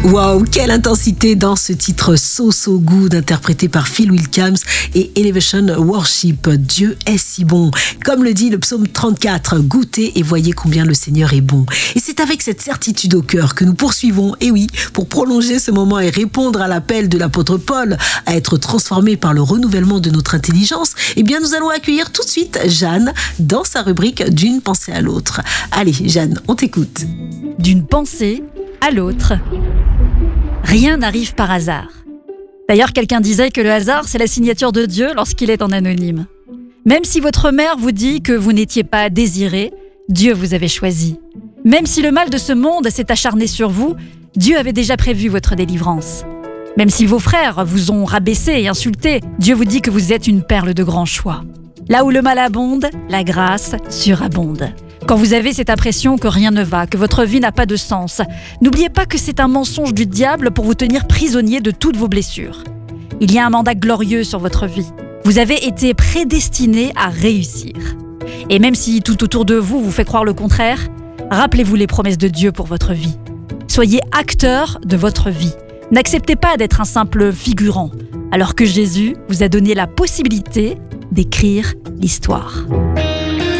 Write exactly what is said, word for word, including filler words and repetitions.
Waouh, quelle intensité dans ce titre So So Good interprété par Phil Williams et Elevation Worship. Dieu est si bon. Comme le dit le psaume trente-quatre, goûtez et voyez combien le Seigneur est bon. Et c'est avec cette certitude au cœur que nous poursuivons, et oui, pour prolonger ce moment et répondre à l'appel de l'apôtre Paul à être transformé par le renouvellement de notre intelligence, eh bien nous allons accueillir tout de suite Jeanne dans sa rubrique d'une pensée à l'autre. Allez Jeanne, on t'écoute. D'une pensée à l'autre. Rien n'arrive par hasard. D'ailleurs, quelqu'un disait que le hasard, c'est la signature de Dieu lorsqu'il est en anonyme. Même si votre mère vous dit que vous n'étiez pas désiré, Dieu vous avait choisi. Même si le mal de ce monde s'est acharné sur vous, Dieu avait déjà prévu votre délivrance. Même si vos frères vous ont rabaissé et insulté, Dieu vous dit que vous êtes une perle de grand choix. Là où le mal abonde, la grâce surabonde. Quand vous avez cette impression que rien ne va, que votre vie n'a pas de sens, n'oubliez pas que c'est un mensonge du diable pour vous tenir prisonnier de toutes vos blessures. Il y a un mandat glorieux sur votre vie. Vous avez été prédestiné à réussir. Et même si tout autour de vous vous fait croire le contraire, rappelez-vous les promesses de Dieu pour votre vie. Soyez acteur de votre vie. N'acceptez pas d'être un simple figurant, alors que Jésus vous a donné la possibilité d'écrire l'histoire.